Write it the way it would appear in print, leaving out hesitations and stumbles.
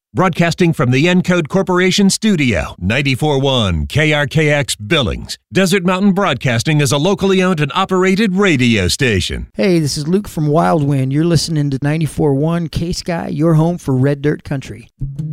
Broadcasting from the Encode Corporation studio, 94.1 KRKX Billings. Desert Mountain Broadcasting is a locally owned and operated radio station. Hey, this is Luke from Wild Wind. You're listening to 94.1 K-Sky, your home for Red Dirt Country.